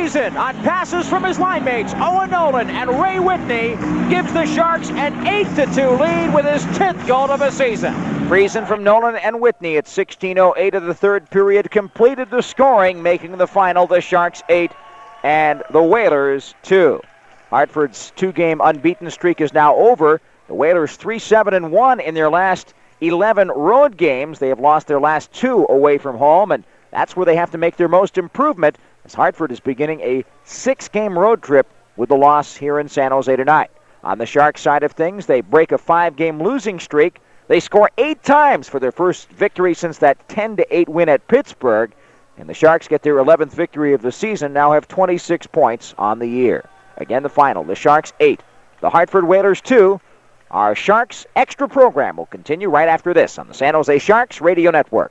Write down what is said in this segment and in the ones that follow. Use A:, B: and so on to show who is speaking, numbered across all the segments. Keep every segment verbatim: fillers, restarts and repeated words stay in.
A: season on passes from his line mates, Owen Nolan and Ray Whitney, gives the Sharks an eight to two lead with his tenth goal of the season. Friesen from Nolan and Whitney at sixteen oh eight of the third period completed the scoring, making the final the Sharks eight and the Whalers two. Hartford's two-game unbeaten streak is now over. The Whalers three seven and one in their last eleven road games. They have lost their last two away from home, and that's where they have to make their most improvement, as Hartford is beginning a six-game road trip with the loss here in San Jose tonight. On the Sharks side of things, they break a five-game losing streak. They score eight times for their first victory since that ten to eight win at Pittsburgh, and the Sharks get their eleventh victory of the season, now have twenty-six points on the year. Again, the final, the Sharks eight, the Hartford Whalers two. Our Sharks Extra program will continue right after this on the San Jose Sharks Radio Network.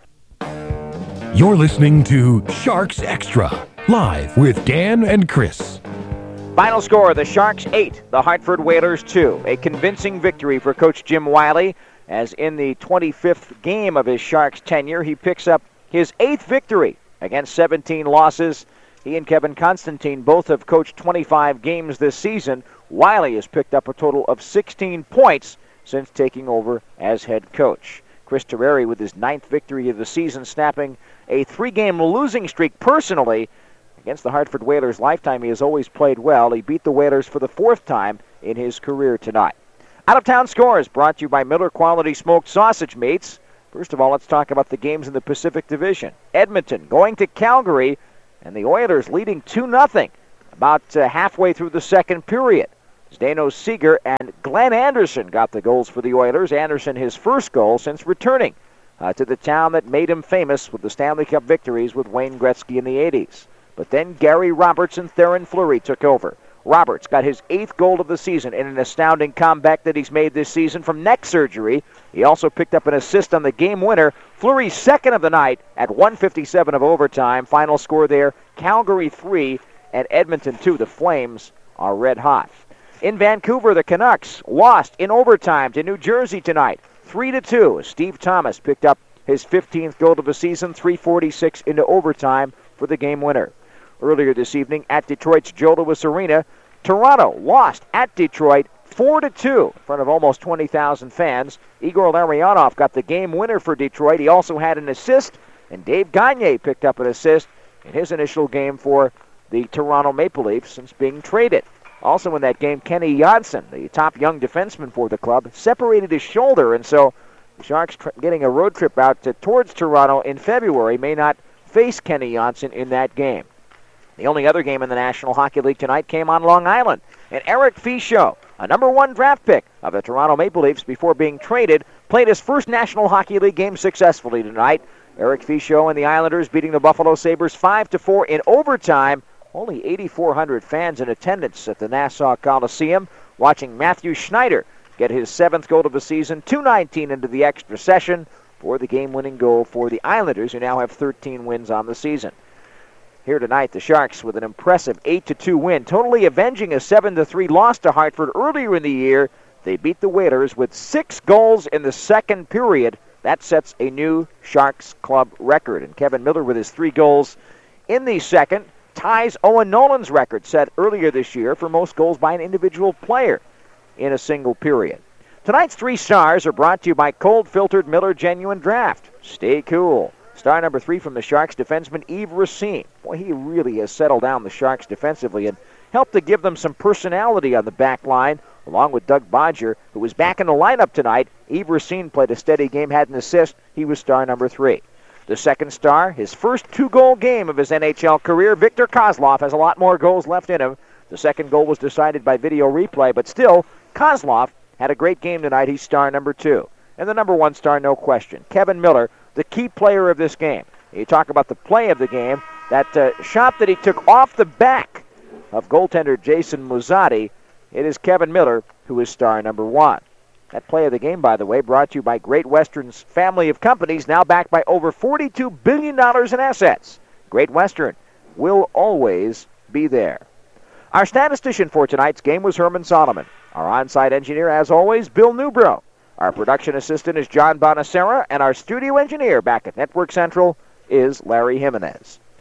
B: You're listening to Sharks Extra, live with Dan and Chris.
A: Final score, the Sharks eight, the Hartford Whalers two. A convincing victory for Coach Jim Wiley, as in the twenty-fifth game of his Sharks tenure, he picks up his eighth victory against seventeen losses. He and Kevin Constantine both have coached twenty-five games this season. Wiley has picked up a total of sixteen points since taking over as head coach. Chris Terreri with his ninth victory of the season, snapping a three-game losing streak personally. Against the Hartford Whalers' lifetime, he has always played well. He beat the Whalers for the fourth time in his career tonight. Out-of-town scores brought to you by Miller Quality Smoked Sausage Meats. First of all, let's talk about the games in the Pacific Division. Edmonton going to Calgary, and the Oilers leading two nothing about uh, halfway through the second period. Zdeno Seeger and Glenn Anderson got the goals for the Oilers. Anderson his first goal since returning uh, to the town that made him famous with the Stanley Cup victories with Wayne Gretzky in the eighties. But then Gary Roberts and Theoren Fleury took over. Roberts got his eighth goal of the season in an astounding comeback that he's made this season from neck surgery. He also picked up an assist on the game winner. Fleury's second of the night at one fifty-seven of overtime. Final score there, Calgary three and Edmonton two. The Flames are red hot. In Vancouver, the Canucks lost in overtime to New Jersey tonight, three to two. Steve Thomas picked up his fifteenth goal of the season, three forty-six into overtime for the game winner. Earlier this evening at Detroit's Joe Louis Arena, Toronto lost at Detroit four to two in front of almost twenty thousand fans. Igor Larionov got the game winner for Detroit. He also had an assist, and Dave Gagne picked up an assist in his initial game for the Toronto Maple Leafs since being traded. Also in that game, Kenny Janssen, the top young defenseman for the club, separated his shoulder, and so the Sharks tr- getting a road trip out to, towards Toronto in February may not face Kenny Janssen in that game. The only other game in the National Hockey League tonight came on Long Island, and Eric Fichaud, a number one draft pick of the Toronto Maple Leafs before being traded, played his first National Hockey League game successfully tonight. Eric Fichaud and the Islanders beating the Buffalo Sabres five to four in overtime. Only eighty-four hundred fans in attendance at the Nassau Coliseum, watching Matthew Schneider get his seventh goal of the season, two nineteen into the extra session for the game-winning goal for the Islanders, who now have thirteen wins on the season. Here tonight, the Sharks with an impressive eight to two win, totally avenging a seven to three loss to Hartford earlier in the year. They beat the Whalers with six goals in the second period. That sets a new Sharks club record. And Kevin Miller with his three goals in the second ties Owen Nolan's record set earlier this year for most goals by an individual player in a single period. Tonight's three stars are brought to you by cold-filtered Miller Genuine Draft. Stay cool. Star number three from the Sharks defenseman Yves Racine. Boy, he really has settled down the Sharks defensively and helped to give them some personality on the back line, along with Doug Bodger, who was back in the lineup tonight. Yves Racine played a steady game, had an assist. He was star number three. The second star, his first two-goal game of his N H L career, Victor Kozlov has a lot more goals left in him. The second goal was decided by video replay, but still, Kozlov had a great game tonight. He's star number two. And the number one star, no question, Kevin Miller, the key player of this game. You talk about the play of the game, that uh, shot that he took off the back of goaltender Jason Muzzatti. It is Kevin Miller who is star number one. That play of the game, by the way, brought to you by Great Western's family of companies, now backed by over forty-two billion dollars in assets. Great Western will always be there. Our statistician for tonight's game was Herman Solomon. Our on-site engineer, as always, Bill Newbrough. Our production assistant is John Bonacera, and our studio engineer back at Network Central is Larry Jimenez.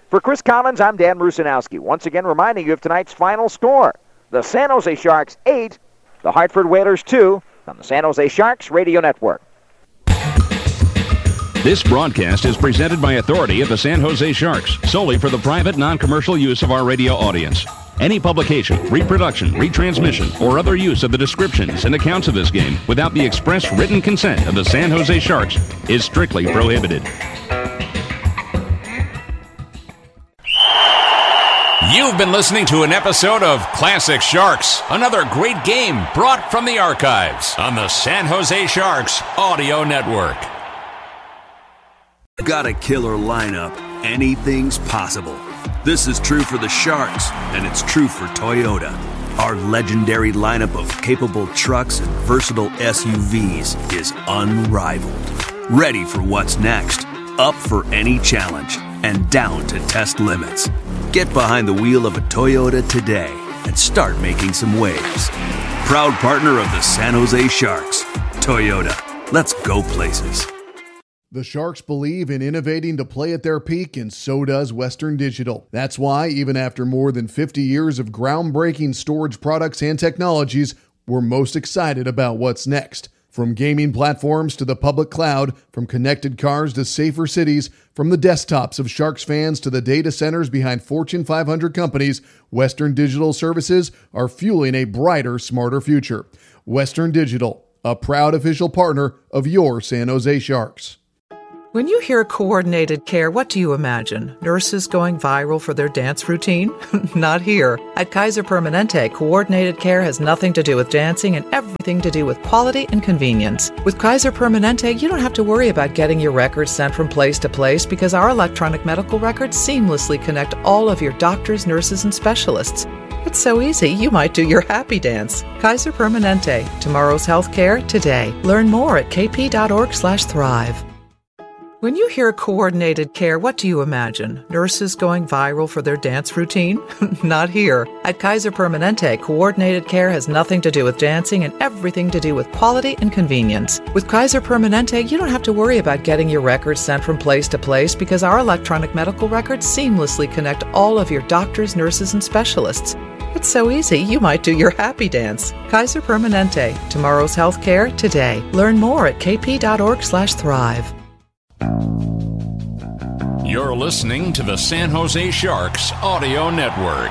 A: For Chris Collins, I'm Dan Rusanowski. Once again reminding you of tonight's final score. The San Jose Sharks eight, the Hartford Whalers two, on the San Jose Sharks Radio Network.
C: This broadcast is presented by authority of the San Jose Sharks, solely for the private, non-commercial use of our radio audience. Any publication, reproduction, retransmission, or other use of the descriptions and accounts of this game without the express written consent of the San Jose Sharks is strictly prohibited.
D: You've been listening to an episode of Classic Sharks, another great game brought from the archives on the San Jose Sharks Audio Network.
E: Got a killer lineup. Anything's possible. This is true for the Sharks, and it's true for Toyota. Our legendary lineup of capable trucks and versatile S U Vs is unrivaled. Ready for what's next, up for any challenge, and down to test limits. Get behind the wheel of a Toyota today and start making some waves. Proud partner of the San Jose Sharks, Toyota. Let's go places.
F: The Sharks believe in innovating to play at their peak, and so does Western Digital. That's why, even after more than fifty years of groundbreaking storage products and technologies, we're most excited about what's next. From gaming platforms to the public cloud, from connected cars to safer cities, from the desktops of Sharks fans to the data centers behind Fortune five hundred companies, Western Digital services are fueling a brighter, smarter future. Western Digital, a proud official partner of your San Jose Sharks.
G: When you hear coordinated care, what do you imagine? Nurses going viral for their dance routine? Not here. At Kaiser Permanente, coordinated care has nothing to do with dancing and everything to do with quality and convenience. With Kaiser Permanente, you don't have to worry about getting your records sent from place to place because our electronic medical records seamlessly connect all of your doctors, nurses, and specialists. It's so easy, you might do your happy dance. Kaiser Permanente, tomorrow's healthcare today. Learn more at kp.org slash thrive. When you hear coordinated care, what do you imagine? Nurses going viral for their dance routine? Not here. At Kaiser Permanente, coordinated care has nothing to do with dancing and everything to do with quality and convenience. With Kaiser Permanente, you don't have to worry about getting your records sent from place to place because our electronic medical records seamlessly connect all of your doctors, nurses, and specialists. It's so easy, you might do your happy dance. Kaiser Permanente, tomorrow's healthcare today. Learn more at kp.org slash thrive.
D: You're listening to the San Jose Sharks Audio Network.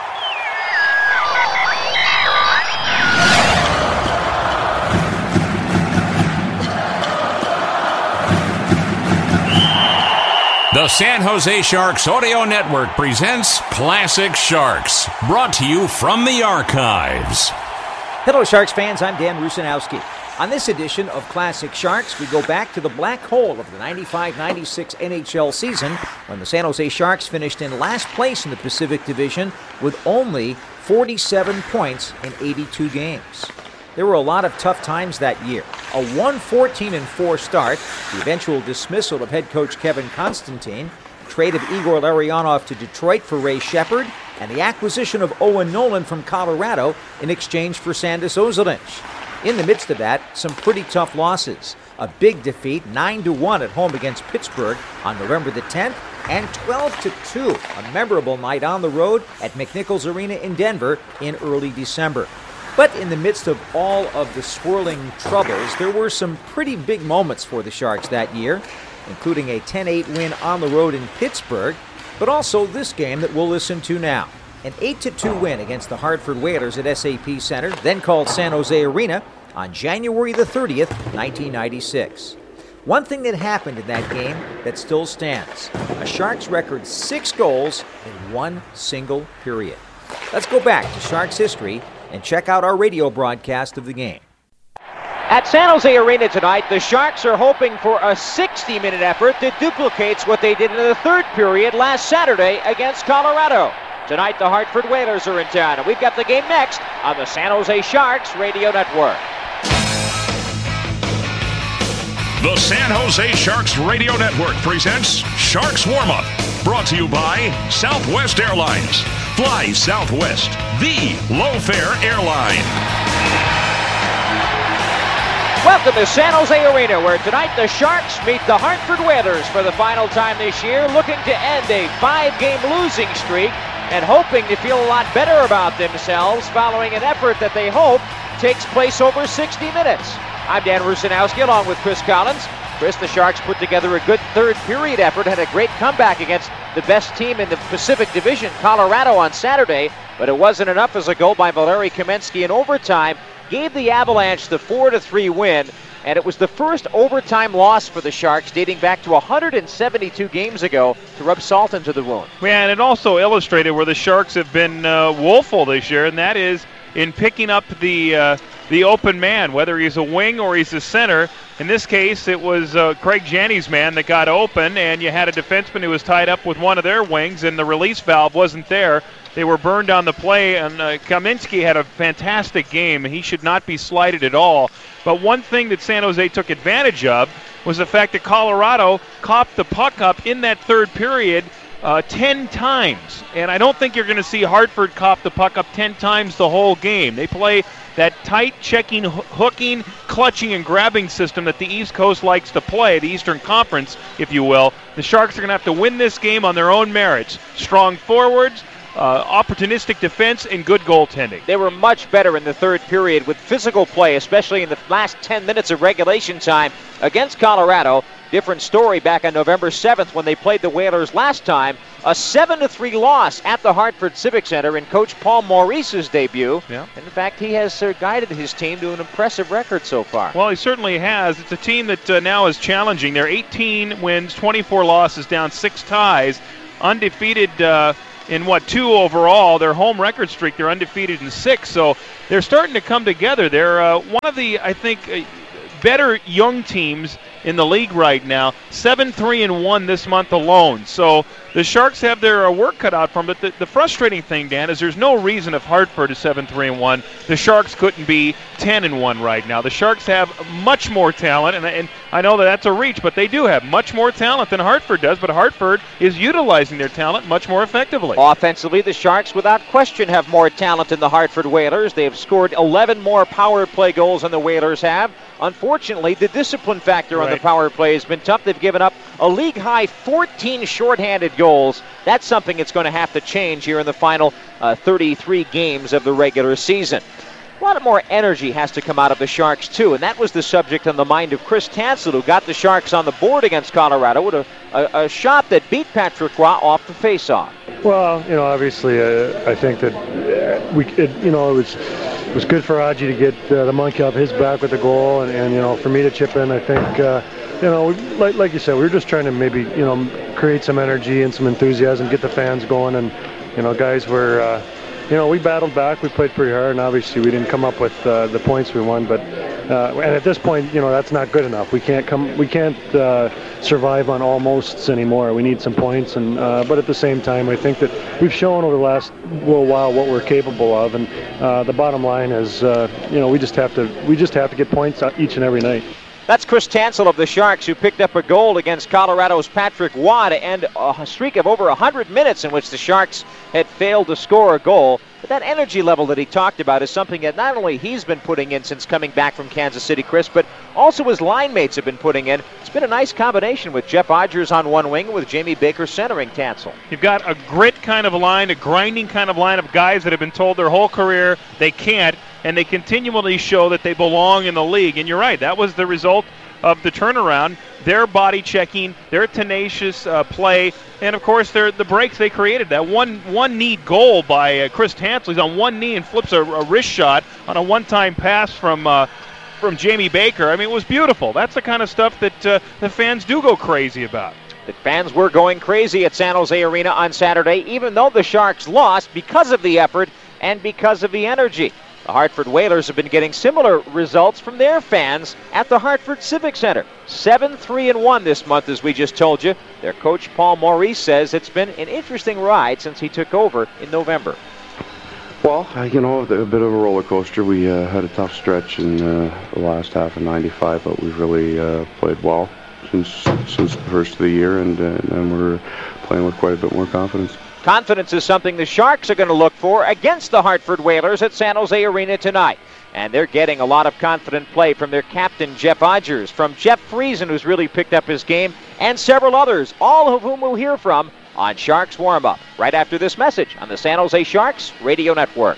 D: The San Jose Sharks Audio Network presents Classic Sharks, brought to you from the archives.
A: Hello, Sharks fans. I'm Dan Rusanowski. On this edition of Classic Sharks, we go back to the black hole of the ninety-five ninety-six N H L season when the San Jose Sharks finished in last place in the Pacific Division with only forty-seven points in eighty-two games. There were a lot of tough times that year. A one fourteen and four start, the eventual dismissal of head coach Kevin Constantine, trade of Igor Larionov to Detroit for Ray Shepard, and the acquisition of Owen Nolan from Colorado in exchange for Sandis Ozolic. In the midst of that, some pretty tough losses. A big defeat, nine to one at home against Pittsburgh on November the tenth, and twelve to two, a memorable night on the road at McNichols Arena in Denver in early December. But in the midst of all of the swirling troubles, there were some pretty big moments for the Sharks that year, including a ten eight win on the road in Pittsburgh, but also this game that we'll listen to now. An eight to two win against the Hartford Whalers at S A P Center, then called San Jose Arena, on January the thirtieth, nineteen ninety-six. One thing that happened in that game that still stands, a Sharks record six goals in one single period. Let's go back to Sharks history and check out our radio broadcast of the game. At San Jose Arena tonight, the Sharks are hoping for a sixty-minute effort that duplicates what they did in the third period last Saturday against Colorado. Tonight, the Hartford Whalers are in town, and we've got the game next on the San Jose Sharks Radio Network.
C: The San Jose Sharks Radio Network presents Sharks Warm-Up, brought to you by Southwest Airlines. Fly Southwest, the low-fare airline.
A: Welcome to San Jose Arena, where tonight the Sharks meet the Hartford Whalers for the final time this year, looking to end a five-game losing streak and hoping to feel a lot better about themselves following an effort that they hope takes place over sixty minutes. I'm Dan Rusanowski along with Chris Collins. Chris, the Sharks put together a good third period effort, had a great comeback against the best team in the Pacific Division, Colorado, on Saturday, but it wasn't enough as a goal by Valeri Kamensky in overtime gave the Avalanche the four to three win, and it was the first overtime loss for the Sharks dating back to one hundred seventy-two games ago, to rub salt into the wound.
H: Yeah, and it also illustrated where the Sharks have been uh, woeful this year, and that is in picking up the uh, the open man, whether he's a wing or he's a center. In this case, it was uh, Craig Janney's man that got open, and you had a defenseman who was tied up with one of their wings, and the release valve wasn't there. They were burned on the play, and uh, Kamensky had a fantastic game. He should not be slighted at all. But one thing that San Jose took advantage of was the fact that Colorado copped the puck up in that third period uh, ten times. And I don't think you're going to see Hartford cop the puck up ten times the whole game. They play that tight checking, hooking, clutching, and grabbing system that the East Coast likes to play, the Eastern Conference, if you will. The Sharks are going to have to win this game on their own merits. Strong forwards, Uh, opportunistic defense, and good goaltending.
A: They were much better in the third period with physical play, especially in the last ten minutes of regulation time against Colorado. Different story back on November seventh when they played the Whalers last time. A seven to three loss at the Hartford Civic Center in Coach Paul Maurice's debut.
H: Yeah.
A: And in fact, he has uh, guided his team to an impressive record so far.
H: Well, he certainly has. It's a team that uh, now is challenging. They're eighteen wins, twenty-four losses, down six ties, undefeated uh, in what, two overall. Their home record streak, they're undefeated in six, so they're starting to come together. They're uh, one of the, I think, uh, better young teams in the league right now. seven three and one this month alone. So the Sharks have their uh, work cut out from them. But the, the frustrating thing, Dan, is there's no reason if Hartford is seven three and one, the Sharks couldn't be ten and one right now. The Sharks have much more talent, and, and I know that that's a reach, but they do have much more talent than Hartford does. But Hartford is utilizing their talent much more effectively.
A: Offensively, the Sharks, without question, have more talent than the Hartford Whalers. They have scored eleven more power play goals than the Whalers have. Unfortunately, the discipline factor on
H: Right.
A: the power play has been tough. They've given up a league-high fourteen shorthanded goals. That's something that's going to have to change here in the final uh, thirty-three games of the regular season. A lot more energy has to come out of the Sharks, too, and that was the subject on the mind of Chris Tanzl, who got the Sharks on the board against Colorado with a, a, a shot that beat Patrick Roy off the face-off.
I: Well, you know, obviously, uh, I think that uh, we, it, you know, it was it was good for Aji to get uh, the monkey off his back with the goal, and, and you know, for me to chip in, I think, uh, you know, like like you said, we were just trying to maybe, you know, create some energy and some enthusiasm, get the fans going, and you know, guys were. Uh, You know, we battled back. We played pretty hard, and obviously we didn't come up with uh, the points we won. But uh, and at this point, you know, that's not good enough. We can't come. We can't uh, survive on almosts anymore. We need some points. And uh, but at the same time, I think that we've shown over the last little while what we're capable of. And uh, the bottom line is, uh, you know, we just have to. We just have to get points each and every night.
A: That's Chris Tanzl of the Sharks, who picked up a goal against Colorado's Patrick Roy to end a streak of over one hundred minutes in which the Sharks had failed to score a goal. But that energy level that he talked about is something that not only he's been putting in since coming back from Kansas City, Chris, but also his line mates have been putting in. It's been a nice combination with Jeff Odgers on one wing and with Jamie Baker centering Tanzl.
H: You've got a grit kind of line, a grinding kind of line of guys that have been told their whole career they can't, and they continually show that they belong in the league. And you're right, that was the result of the turnaround, their body checking, their tenacious uh, play, and of course their, the breaks they created. That one one knee goal by uh, Chris Tanzl. He's on one knee and flips a, a wrist shot on a one-time pass from uh, from Jamie Baker. I mean, it was beautiful. That's the kind of stuff that uh, the fans do go crazy about.
A: The fans were going crazy at San Jose Arena on Saturday, even though the Sharks lost because of the effort and because of the energy. The Hartford Whalers have been getting similar results from their fans at the Hartford Civic Center. seven three and one this month, as we just told you. Their coach, Paul Maurice, says it's been an interesting ride since he took over in November.
J: Well, uh, you know, a bit of a roller coaster. We uh, had a tough stretch in uh, the last half of ninety-five, but we've really uh, played well since since the first of the year, and, uh, and we're playing with quite a bit more confidence.
A: Confidence is something the Sharks are going to look for against the Hartford Whalers at San Jose Arena tonight. And they're getting a lot of confident play from their captain, Jeff Odgers, from Jeff Friesen, who's really picked up his game, and several others, all of whom we'll hear from on Sharks Warm-Up, right after this message on the San Jose Sharks Radio Network.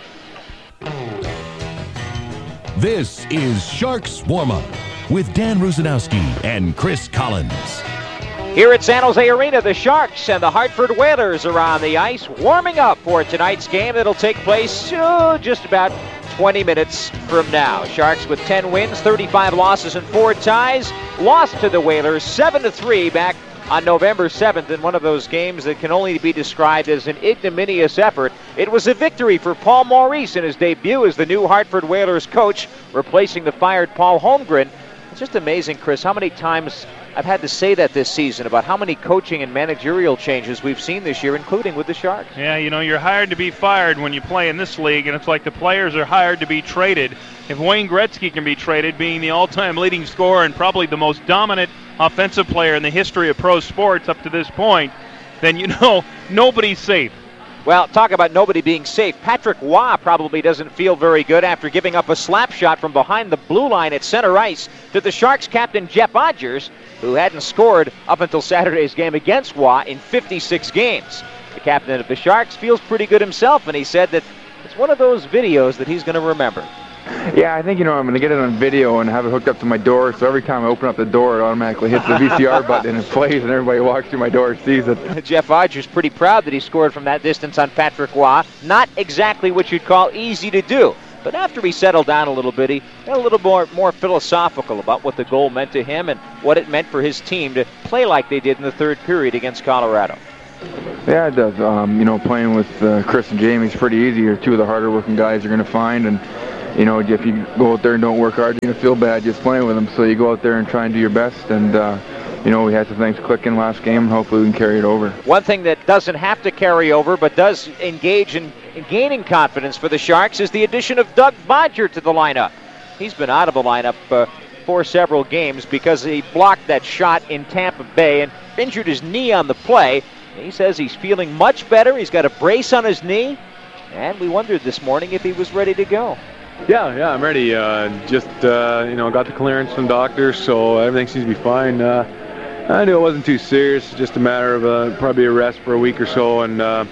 B: This is Sharks Warm-Up with Dan Rusanowski and Chris Collins.
A: Here at San Jose Arena, the Sharks and the Hartford Whalers are on the ice, warming up for tonight's game that'll take place oh, just about twenty minutes from now. Sharks with ten wins, thirty-five losses, and four ties. Lost to the Whalers seven to three back on November seventh in one of those games that can only be described as an ignominious effort. It was a victory for Paul Maurice in his debut as the new Hartford Whalers coach, replacing the fired Paul Holmgren. It's just amazing, Chris, how many times I've had to say that this season about how many coaching and managerial changes we've seen this year, including with the Sharks.
H: Yeah, you know, you're hired to be fired when you play in this league, and it's like the players are hired to be traded. If Wayne Gretzky can be traded, being the all-time leading scorer and probably the most dominant offensive player in the history of pro sports up to this point, then you know nobody's safe.
A: Well, talk about nobody being safe. Patrick Waugh probably doesn't feel very good after giving up a slap shot from behind the blue line at center ice to the Sharks captain Jeff Odgers, who hadn't scored up until Saturday's game against Waugh in fifty-six games. The captain of the Sharks feels pretty good himself, and he said that it's one of those videos that he's going to remember.
K: Yeah, I think, you know, I'm going to get it on video and have it hooked up to my door, so every time I open up the door, it automatically hits the V C R button and it plays, and everybody who walks through my door sees it.
A: Jeff Odgers pretty proud that he scored from that distance on Patrick Waugh. Not exactly what you'd call easy to do. But after he settled down a little bit, he got a little more, more philosophical about what the goal meant to him and what it meant for his team to play like they did in the third period against Colorado.
K: Yeah, it does. Um, you know, playing with uh, Chris and Jamie is pretty easy. They're two of the harder working guys you're going to find, and you know, if you go out there and don't work hard, you're going to feel bad just playing with them. So you go out there and try and do your best. And, uh, you know, we had some things clicking last game, and hopefully we can carry it over.
A: One thing that doesn't have to carry over but does engage in, in gaining confidence for the Sharks is the addition of Doug Bodger to the lineup. He's been out of the lineup uh, for several games because he blocked that shot in Tampa Bay and injured his knee on the play. He says he's feeling much better. He's got a brace on his knee. And we wondered this morning if he was ready to go.
L: Yeah, yeah, I'm ready. Uh, just, uh, you know, got the clearance from doctors, so everything seems to be fine. Uh, I knew it wasn't too serious, just a matter of uh, probably a rest for a week or so. And, uh,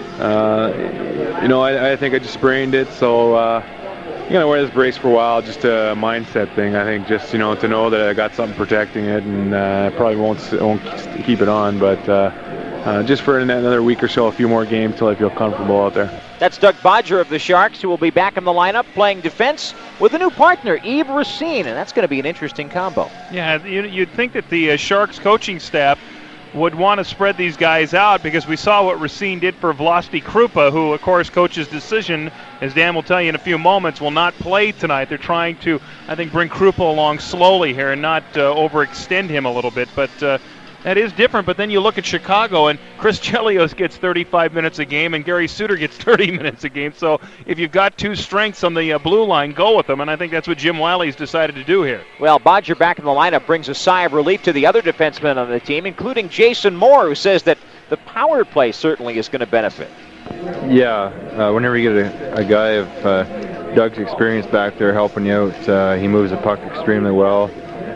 L: uh, you know, I, I think I just sprained it, so uh, I'm going to wear this brace for a while, just a mindset thing. I think just, you know, to know that I got something protecting it, and uh, probably won't, won't keep it on, but uh, uh, just for another week or so, a few more games till I feel comfortable out there.
A: That's Doug Bodger of the Sharks, who will be back in the lineup playing defense with a new partner, Yves Racine, and that's going to be an interesting combo.
H: Yeah, you'd think that the uh, Sharks coaching staff would want to spread these guys out because we saw what Racine did for Vlasti Krupa, who, of course, coach's decision, as Dan will tell you in a few moments, will not play tonight. They're trying to, I think, bring Krupa along slowly here and not uh, overextend him a little bit, but uh, that is different. But then you look at Chicago, and Chris Chelios gets thirty-five minutes a game, and Gary Suter gets thirty minutes a game. So if you've got two strengths on the uh, blue line, go with them, and I think that's what Jim Wiley's decided to do here.
A: Well, Bodger back in the lineup brings a sigh of relief to the other defensemen on the team, including Jason Moore, who says that the power play certainly is going to benefit.
K: Yeah, uh, whenever you get a, a guy of uh, Doug's experience back there helping you out, uh, he moves the puck extremely well.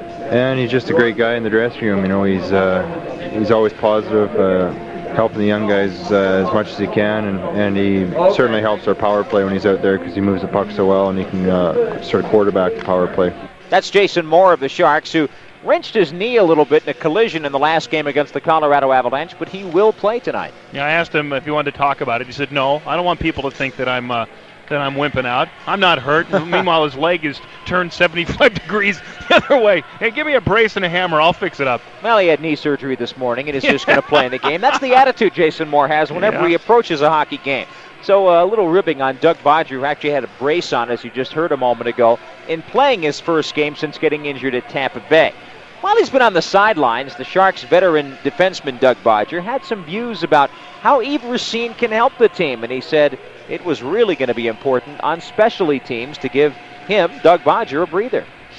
K: And he's just a great guy in the dressing room. You know, he's uh, he's always positive, uh, helping the young guys uh, as much as he can, and, and he certainly helps our power play when he's out there because he moves the puck so well and he can uh, sort of quarterback the power play.
A: That's Jason Moore of the Sharks, who wrenched his knee a little bit in a collision in the last game against the Colorado Avalanche, but he will play tonight.
H: Yeah, I asked him if he wanted to talk about it. He said, no, I don't want people to think that I'm... Uh, that I'm wimping out. I'm not hurt. Meanwhile, his leg is turned seventy-five degrees the other way. Hey, give me a brace and a hammer. I'll fix it up.
A: Well, he had knee surgery this morning and is just going to play in the game. That's the attitude Jason Moore has whenever yeah. he approaches a hockey game. So uh, a little ribbing on Doug Bodger, who actually had a brace on, as you just heard a moment ago, in playing his first game since getting injured at Tampa Bay. While he's been on the sidelines, the Sharks' veteran defenseman Doug Bodger had some views about how Yves Racine can help the team, and he said it was really going to be important on specialty teams to give him, Doug Bodger, a breather.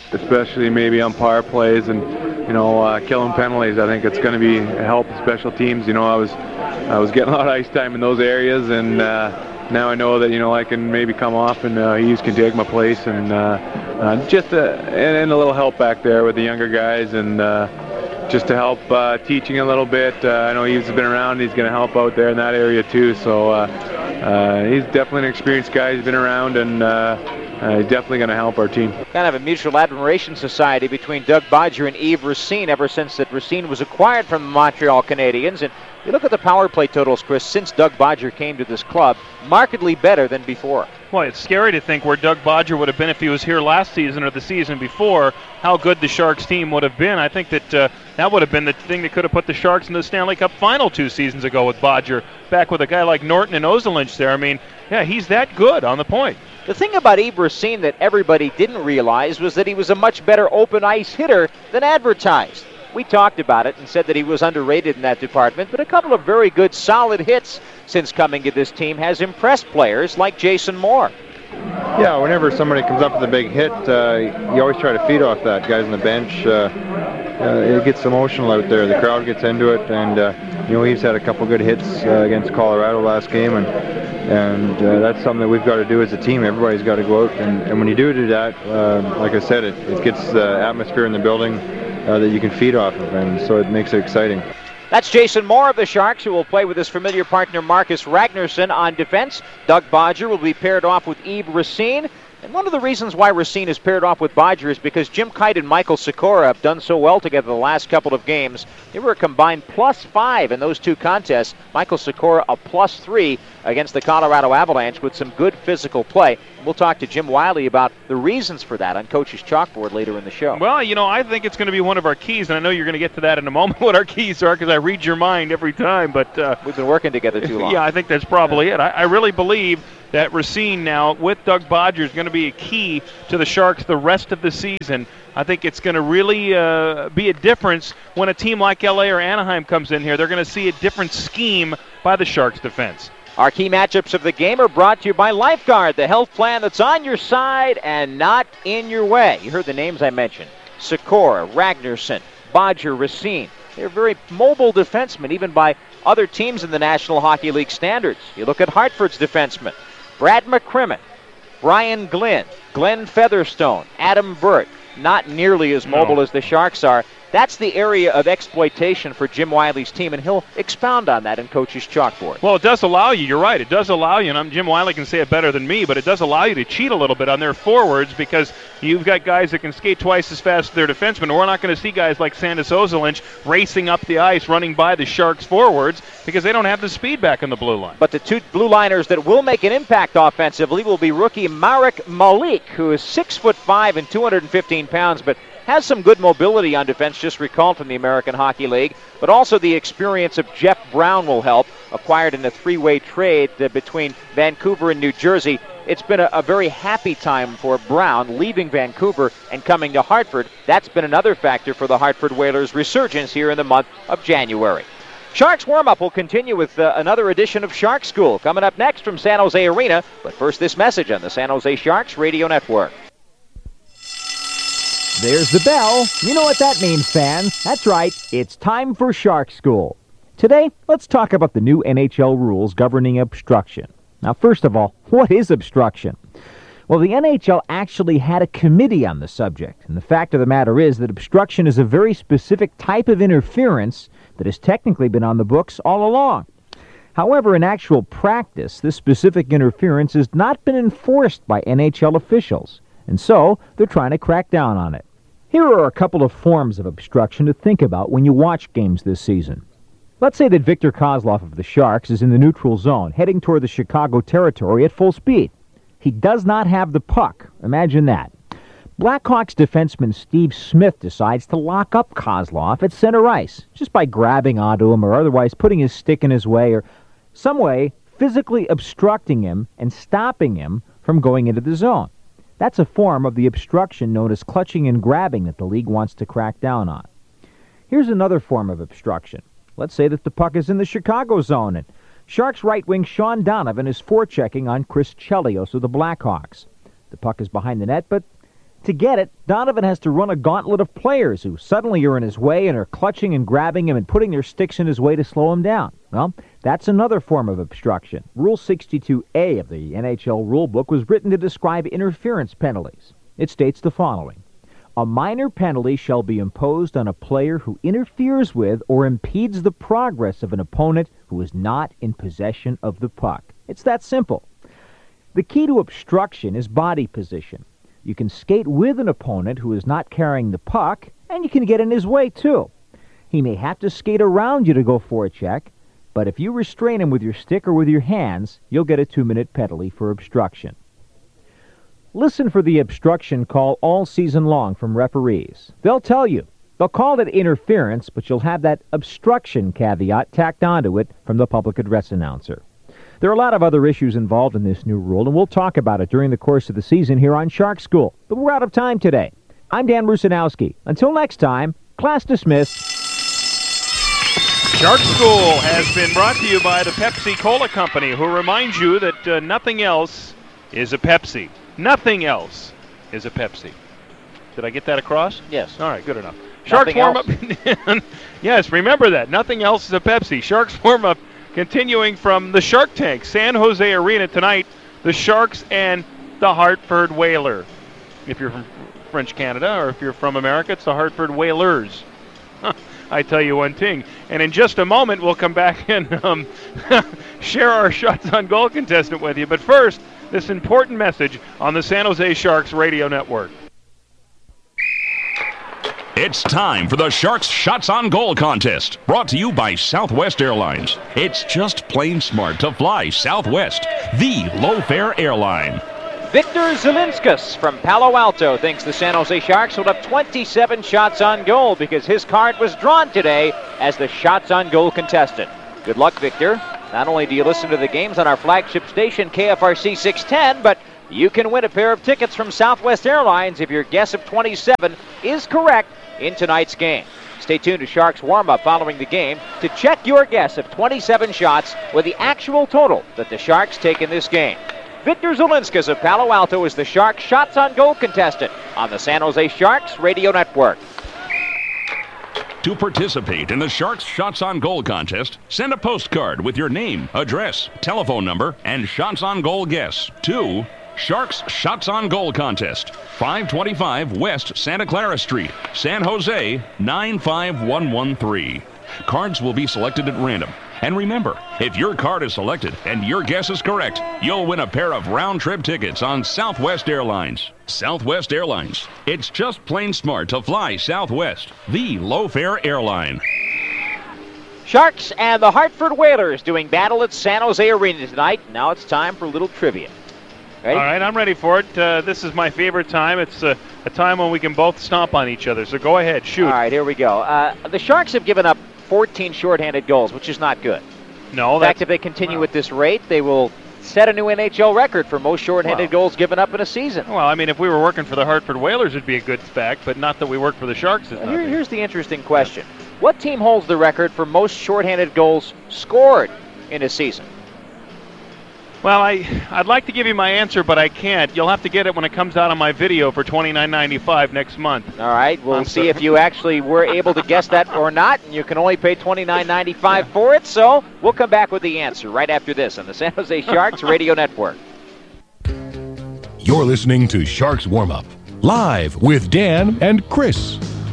L: especially maybe on power plays and, you know, uh, killing penalties. I think it's going to be a help with special teams. You know, I was I was getting a lot of ice time in those areas, and uh, now I know that, you know, I can maybe come off and uh, Eves can take my place, and uh, uh, just a, and, and a little help back there with the younger guys, and uh, just to help uh, teaching a little bit. Uh, I know Eves has been around. He's going to help out there in that area too. So uh, uh, he's definitely an experienced guy. He's been around, and uh, Uh, he's definitely going to help our team.
A: Kind of a mutual admiration society between Doug Bodger and Yves Racine ever since that Racine was acquired from the Montreal Canadiens. And you look at the power play totals, Chris, since Doug Bodger came to this club, markedly better than before.
H: Well, it's scary to think where Doug Bodger would have been if he was here last season or the season before, how good the Sharks team would have been. I think that uh, that would have been the thing that could have put the Sharks in the Stanley Cup final two seasons ago with Bodger, back with a guy like Norton and Ozolinsh there. I mean, yeah, he's that good on the point.
A: The thing about Yves Racine that everybody didn't realize was that he was a much better open ice hitter than advertised. We talked about it and said that he was underrated in that department, but a couple of very good, solid hits since coming to this team has impressed players like Jason Moore.
K: Yeah, whenever somebody comes up with a big hit, uh, you always try to feed off that. Guys on the bench, uh, uh, it gets emotional out there. The crowd gets into it, and uh, you know, he's had a couple good hits uh, against Colorado last game, and and uh, that's something that we've got to do as a team. Everybody's got to go out, and, and when you do do that, uh, like I said, it, it gets the atmosphere in the building uh, that you can feed off of, and so it makes it exciting.
A: That's Jason Moore of the Sharks, who will play with his familiar partner Marcus Ragnarsson on defense. Doug Bodger will be paired off with Yves Racine. And one of the reasons why Racine is paired off with Bodger is because Jim Kite and Michael Sikora have done so well together the last couple of games. They were a combined plus five in those two contests. Michael Sikora a plus three against the Colorado Avalanche with some good physical play. We'll talk to Jim Wiley about the reasons for that on Coach's Chalkboard later in the show.
H: Well, you know, I think it's going to be one of our keys, and I know you're going to get to that in a moment, what our keys are, because I read your mind every time. But uh,
A: we've been working together too long.
H: Yeah, I think that's probably it. I, I really believe that Racine now, with Doug Bodger, is going to be a key to the Sharks the rest of the season. I think it's going to really uh, be a difference when a team like L A or Anaheim comes in here. They're going to see a different scheme by the Sharks defense.
A: Our key matchups of the game are brought to you by Lifeguard, the health plan that's on your side and not in your way. You heard the names I mentioned. Sikora, Ragnarsson, Bodger, Racine. They're very mobile defensemen, even by other teams in the National Hockey League standards. You look at Hartford's defensemen. Brad McCrimmon, Brian Glynn, Glenn Featherstone, Adam Burt, not nearly as mobile no. as the Sharks are. That's the area of exploitation for Jim Wiley's team, and he'll expound on that in Coach's Chalkboard.
H: Well, it does allow you, you're right, it does allow you, and I'm, Jim Wiley can say it better than me, but it does allow you to cheat a little bit on their forwards because you've got guys that can skate twice as fast as their defensemen. We're not going to see guys like Sandis Ozolinsh racing up the ice, running by the Sharks forwards because they don't have the speed back in the blue line.
A: But the two blue liners that will make an impact offensively will be rookie Marek Malik, who is six foot five and two hundred fifteen pounds, but has some good mobility on defense, just recalled from the American Hockey League, but also the experience of Jeff Brown will help, acquired in a three-way trade uh, between Vancouver and New Jersey. It's been a, a very happy time for Brown, leaving Vancouver and coming to Hartford. That's been another factor for the Hartford Whalers' resurgence here in the month of January. Sharks warm-up will continue with uh, another edition of Shark School coming up next from San Jose Arena, but first this message on the San Jose Sharks Radio Network.
M: There's the bell. You know what that means, fans. That's right. It's time for Shark School. Today, let's talk about the new N H L rules governing obstruction. Now, first of all, what is obstruction? Well, the N H L actually had a committee on the subject, and the fact of the matter is that obstruction is a very specific type of interference that has technically been on the books all along. However, in actual practice, this specific interference has not been enforced by N H L officials, and so they're trying to crack down on it. Here are a couple of forms of obstruction to think about when you watch games this season. Let's say that Victor Kozlov of the Sharks is in the neutral zone, heading toward the Chicago territory at full speed. He does not have the puck. Imagine that. Blackhawks defenseman Steve Smith decides to lock up Kozlov at center ice, just by grabbing onto him or otherwise putting his stick in his way or some way physically obstructing him and stopping him from going into the zone. That's a form of the obstruction known as clutching and grabbing that the league wants to crack down on. Here's another form of obstruction. Let's say that the puck is in the Chicago zone, and Sharks right wing Sean Donovan is forechecking on Chris Chelios of the Blackhawks. The puck is behind the net, but To get it, Donovan has to run a gauntlet of players who suddenly are in his way and are clutching and grabbing him and putting their sticks in his way to slow him down. Well, that's another form of obstruction. Rule sixty-two A of the N H L rulebook was written to describe interference penalties. It states the following. A minor penalty shall be imposed on a player who interferes with or impedes the progress of an opponent who is not in possession of the puck. It's that simple. The key to obstruction is body position. You can skate with an opponent who is not carrying the puck, and you can get in his way, too. He may have to skate around you to go for a check, but if you restrain him with your stick or with your hands, you'll get a two-minute penalty for obstruction. Listen for the obstruction call all season long from referees. They'll tell you. They'll call it interference, but you'll have that obstruction caveat tacked onto it from the public address announcer. There are a lot of other issues involved in this new rule, and we'll talk about it during the course of the season here on Shark School. But we're out of time today. I'm Dan Rusanowski. Until next time, class dismissed.
H: Shark School has been brought to you by the Pepsi Cola Company, who reminds you that uh, nothing else is a Pepsi. Nothing else is a Pepsi. Did I get that across?
A: Yes.
H: All right, good enough. Sharks
A: Nothing
H: warm-up. Yes, remember that. Nothing else is a Pepsi. Sharks warm-up continuing from the Shark Tank, San Jose Arena tonight, the Sharks and the Hartford Whaler. If you're from French Canada or if you're from America, it's the Hartford Whalers. Huh, I tell you one thing. And in just a moment, we'll come back and um, share our shots on goal contestant with you. But first, this important message on the San Jose Sharks radio network.
C: It's time for the Sharks Shots on Goal contest, brought to you by Southwest Airlines. It's just plain smart to fly Southwest, the low-fare airline.
A: Victor Zelinskas from Palo Alto thinks the San Jose Sharks will have twenty-seven shots on goal because his card was drawn today as the Shots on Goal contestant. Good luck, Victor. Not only do you listen to the games on our flagship station, K F R C six ten, but you can win a pair of tickets from Southwest Airlines if your guess of twenty-seven is correct in tonight's game. Stay tuned to Sharks warm-up following the game to check your guess of twenty-seven shots with the actual total that the Sharks take in this game. Victor Zelinskas of Palo Alto is the Sharks Shots on Goal contestant on the San Jose Sharks radio network.
C: To participate in the Sharks Shots on Goal contest, send a postcard with your name, address, telephone number, and Shots on Goal guess to Sharks Shots on Goal contest, five twenty-five West Santa Clara Street, San Jose, nine five one one three. Cards will be selected at random. And remember, if your card is selected and your guess is correct, you'll win a pair of round-trip tickets on Southwest Airlines. Southwest Airlines. It's just plain smart to fly Southwest, the low-fare airline.
A: Sharks and the Hartford Whalers doing battle at San Jose Arena tonight. Now it's time for a little trivia. Ready?
H: All right, I'm ready for it. Uh, this is my favorite time. It's uh, a time when we can both stomp on each other. So go ahead, shoot.
A: All right, here we go. Uh, the Sharks have given up fourteen shorthanded goals, which is not good.
H: No,
A: in fact, if they continue well. at this rate, they will set a new N H L record for most shorthanded well. goals given up in a season.
H: Well, I mean, if we were working for the Hartford Whalers, it'd be a good fact, but not that we work for the Sharks.
A: Well, here, here's the interesting question. What team holds the record for most shorthanded goals scored in a season?
H: Well, I, I'd like to give you my answer, but I can't. You'll have to get it when it comes out on my video for twenty-nine ninety-five next month.
A: All right, we'll I'm see so if you actually were able to guess that or not, and you can only pay twenty-nine ninety-five yeah. for it, so we'll come back with the answer right after this on the San Jose Sharks Radio Network.
B: You're listening to Sharks Warm-Up, live with Dan and Chris.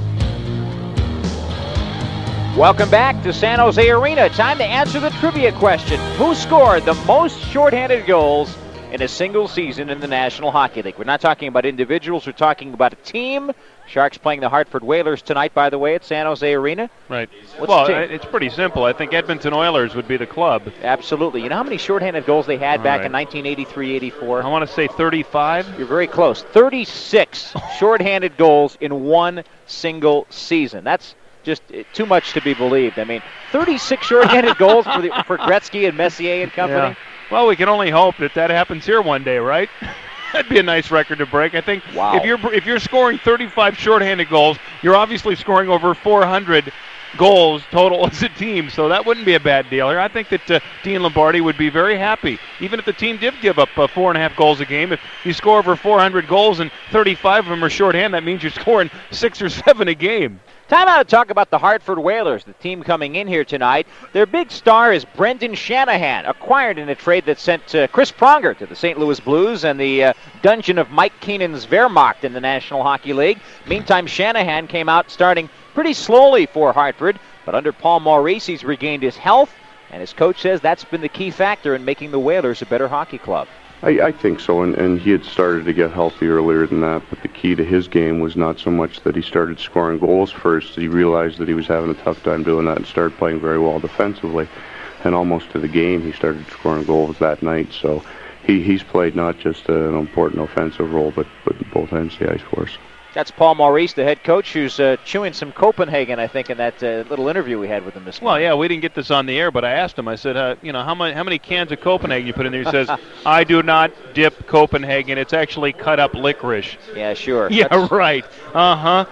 A: Welcome back to San Jose Arena. Time to answer the trivia question. Who scored the most shorthanded goals in a single season in the National Hockey League? We're not talking about individuals. We're talking about a team. Sharks playing the Hartford Whalers tonight, by the way, at San Jose Arena.
H: Right.
A: What's
H: well, it's pretty simple. I think Edmonton Oilers would be the club.
A: Absolutely. You know how many shorthanded goals they had
H: All
A: back
H: right.
A: in nineteen eighty-three eighty-four?
H: I want to say thirty-five.
A: You're very close. thirty-six shorthanded goals in one single season. That's just too much to be believed. I mean, thirty-six shorthanded goals for, the, for Gretzky and Messier and company.
H: Yeah. Well, we can only hope that that happens here one day, right? That'd be a nice record to break. I think
A: wow.
H: if you're if you're scoring thirty-five shorthanded goals, you're obviously scoring over four hundred goals total as a team, so that wouldn't be a bad deal here. I think that uh, Dean Lombardi would be very happy, even if the team did give up uh, four and a half goals a game. If you score over four hundred goals and thirty-five of them are shorthand, that means you're scoring six or seven a game.
A: Time out to talk about the Hartford Whalers, the team coming in here tonight. Their big star is Brendan Shanahan, acquired in a trade that sent uh, Chris Pronger to the Saint Louis Blues and the uh, dungeon of Mike Keenan's Wehrmacht in the National Hockey League. Meantime, Shanahan came out starting pretty slowly for Hartford, but under Paul Maurice, he's regained his health, and his coach says that's been the key factor in making the Whalers a better hockey club.
J: I, I think so, and, and he had started to get healthy earlier than that, but the key to his game was not so much that he started scoring goals first. He realized that he was having a tough time doing that and started playing very well defensively, and almost to the game he started scoring goals that night. So he, he's played not just an important offensive role, but, but both ends of the ice for us.
A: That's Paul Maurice, the head coach, who's uh, chewing some Copenhagen, I think, in that uh, little interview we had with him this morning.
H: Well, yeah, we didn't get this on the air, but I asked him. I said, uh, you know, how many how many cans of Copenhagen you put in there? He says, I do not dip Copenhagen. It's actually cut up licorice.
A: Yeah, sure.
H: Yeah,
A: That's...
H: right. Uh-huh.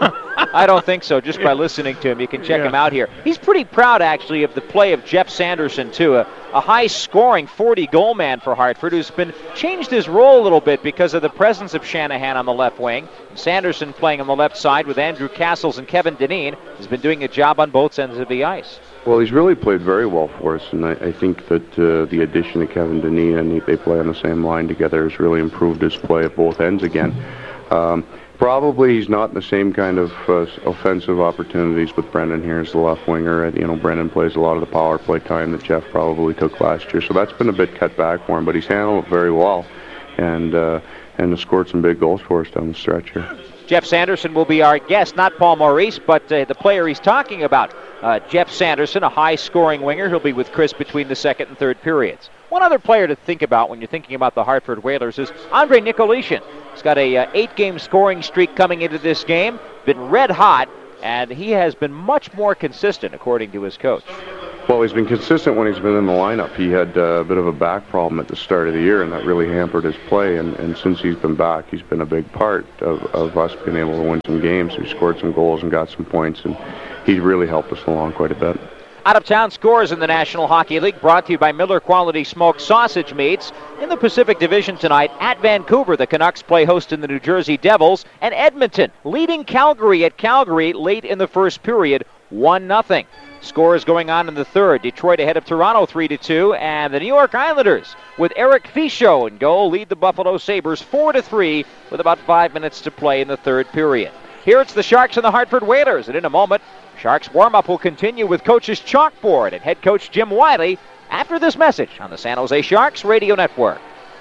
A: I don't think so. Just by listening to him, you can check
H: yeah.
A: him out here. He's pretty proud, actually, of the play of Jeff Sanderson, too, a, a high-scoring forty-goal man for Hartford, who's been changed his role a little bit because of the presence of Shanahan on the left wing. Sanderson playing on the left side with Andrew Castles and Kevin Dineen has been doing a job on both ends of the ice.
J: Well, he's really played very well for us, and I, I think that uh, the addition of Kevin Dineen, and they play on the same line together, has really improved his play at both ends again. Um, Probably he's not in the same kind of uh, offensive opportunities with Brendan here as the left winger. And, you know, Brendan plays a lot of the power play time that Jeff probably took last year, so that's been a bit cut back for him. But he's handled it very well, and uh, and has scored some big goals for us down the stretch here.
A: Jeff Sanderson will be our guest, not Paul Maurice, but uh, the player he's talking about. Uh, Jeff Sanderson, a high-scoring winger. He'll be with Chris between the second and third periods. One other player to think about when you're thinking about the Hartford Whalers is Andre Nicolishin. He's got a uh, eight-game scoring streak coming into this game, been red hot, and he has been much more consistent, according to his coach.
J: Well, he's been consistent when he's been in the lineup. He had uh, a bit of a back problem at the start of the year, and that really hampered his play. And, and since he's been back, he's been a big part of, of us being able to win some games. He scored some goals and got some points, and he's really helped us along quite a bit.
A: Out-of-town scores in the National Hockey League brought to you by Miller Quality Smoked Sausage Meats. In the Pacific Division tonight, at Vancouver, the Canucks play host in the New Jersey Devils, and Edmonton leading Calgary at Calgary late in the first period, one nothing. Scores going on in the third. Detroit ahead of Toronto three to two, and the New York Islanders, with Eric Fichaud in goal, lead the Buffalo Sabres four to three with about five minutes to play in the third period. Here it's the Sharks and the Hartford Whalers, and in a moment, Sharks warm-up will continue with coach's chalkboard and head coach Jim Wiley after this message on the San Jose Sharks Radio Network.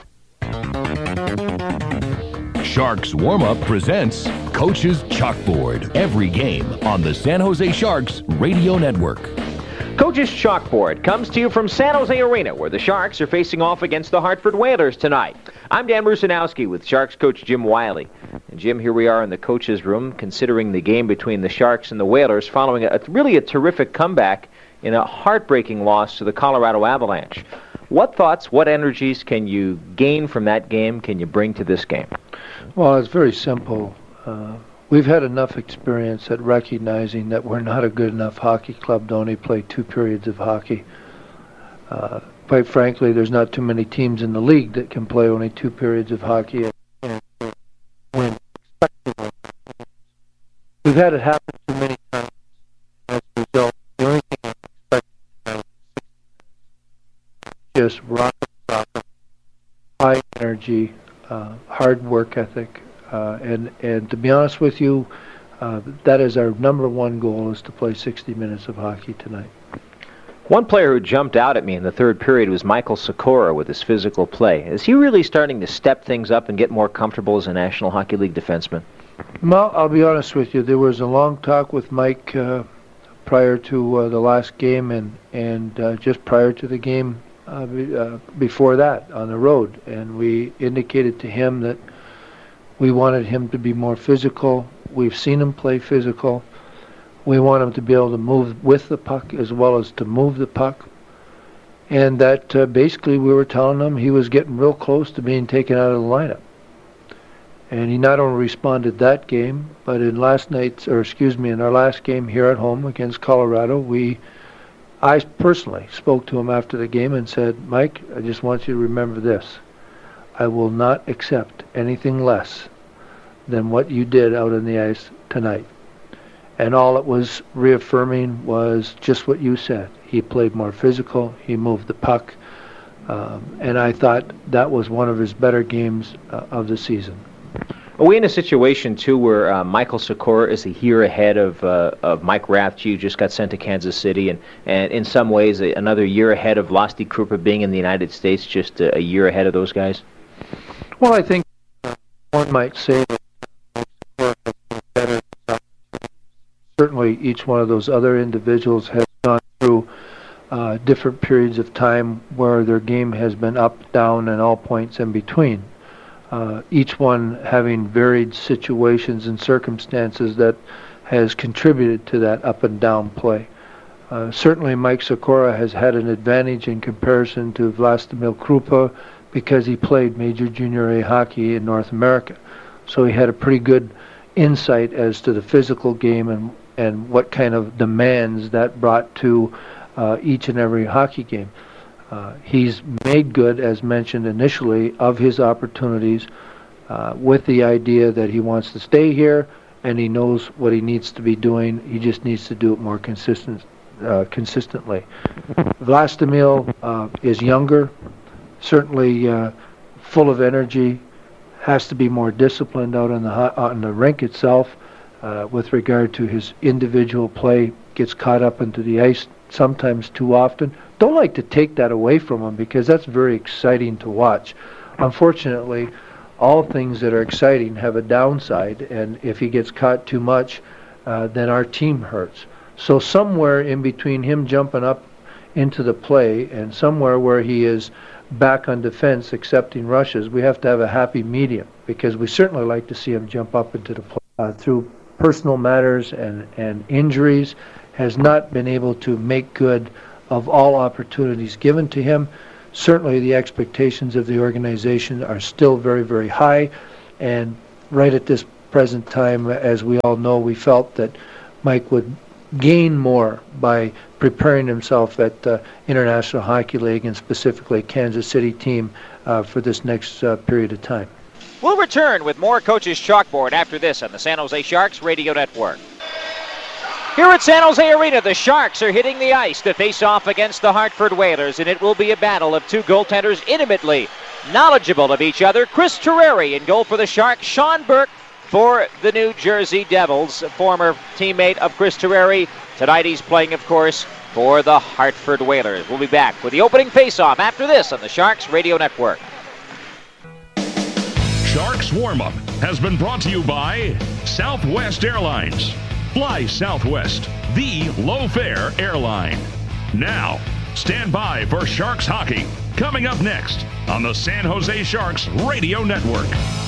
B: Sharks Warm-Up presents Coach's Chalkboard every game on the San Jose Sharks Radio Network.
A: Coach's Chalkboard comes to you from San Jose Arena, where the Sharks are facing off against the Hartford Whalers tonight. I'm Dan Rusanowski with Sharks coach Jim Wiley. And Jim, here we are in the coach's room, considering the game between the Sharks and the Whalers following a, really a terrific comeback in a heartbreaking loss to the Colorado Avalanche. What thoughts, what energies can you gain from that game, can you bring to this game?
N: Well, it's very simple. Uh, we've had enough experience at recognizing that we're not a good enough hockey club to only play two periods of hockey. Uh, quite frankly, there's not too many teams in the league that can play only two periods of hockey and win. We've had it happen too many times. As a result, the only thing I expect is just rocket soccer, high energy, uh, hard work ethic, uh, and and to be honest with you, uh, that is our number one goal, is to play sixty minutes of hockey tonight.
A: One player who jumped out at me in the third period was Michael Sikora with his physical play. Is he really starting to step things up and get more comfortable as a National Hockey League defenseman?
N: Well, I'll be honest with you. There was a long talk with Mike uh, prior to uh, the last game and, and uh, just prior to the game uh, be, uh, before that on the road. And we indicated to him that we wanted him to be more physical. We've seen him play physical. We want him to be able to move with the puck as well as to move the puck. And that uh, basically we were telling him he was getting real close to being taken out of the lineup. And he not only responded that game, but in last night's, or excuse me, in our last game here at home against Colorado, we, I personally spoke to him after the game and said, Mike, I just want you to remember this. I will not accept anything less than what you did out on the ice tonight. And all it was reaffirming was just what you said. He played more physical, he moved the puck, um, and I thought that was one of his better games uh, of the season.
M: Are we in a situation, too, where uh, Michael Sikora is a year ahead of uh, of Mike Rathje, who just got sent to Kansas City, and, and in some ways a, another year ahead of Lusty Krupa being in the United States, just a, a year ahead of those guys?
N: Well, I think uh, one might say that Sikora has been better. Certainly each one of those other individuals has gone through uh, different periods of time where their game has been up, down, and all points in between. Uh, each one having varied situations and circumstances that has contributed to that up and down play. Uh, certainly Mike Sikora has had an advantage in comparison to Vlastimil Krupa because he played Major Junior A hockey in North America. So he had a pretty good insight as to the physical game and, and what kind of demands that brought to uh, each and every hockey game. Uh, he's made good, as mentioned initially, of his opportunities uh, with the idea that he wants to stay here and he knows what he needs to be doing. He just needs to do it more consistent, uh, consistently. Vlastimil uh, is younger, certainly uh, full of energy, has to be more disciplined out on the, on the rink itself uh, with regard to his individual play, gets caught up into the ice sometimes too often. Don't like to take that away from him because that's very exciting to watch. Unfortunately, all things that are exciting have a downside, and if he gets caught too much, uh, then our team hurts. So somewhere in between him jumping up into the play and somewhere where he is back on defense accepting rushes, we have to have a happy medium because we certainly like to see him jump up into the play. Uh, through personal matters and, and injuries, has not been able to make good of all opportunities given to him. Certainly the expectations of the organization are still very, very high, and right at this present time, as we all know, we felt that Mike would gain more by preparing himself at the International Hockey League and specifically Kansas City team uh, for this next uh, period of time.
A: We'll return with more Coach's Chalkboard after this on the San Jose Sharks Radio Network. Here at San Jose Arena, the Sharks are hitting the ice to face off against the Hartford Whalers, and it will be a battle of two goaltenders intimately knowledgeable of each other. Chris Terreri in goal for the Sharks, Sean Burke for the New Jersey Devils, a former teammate of Chris Terreri. Tonight he's playing, of course, for the Hartford Whalers. We'll be back with the opening face-off after this on the Sharks Radio Network.
C: Sharks Warm-Up has been brought to you by Southwest Airlines. Fly Southwest, the low-fare airline. Now, stand by for Sharks hockey. Coming up next on the San Jose Sharks Radio Network.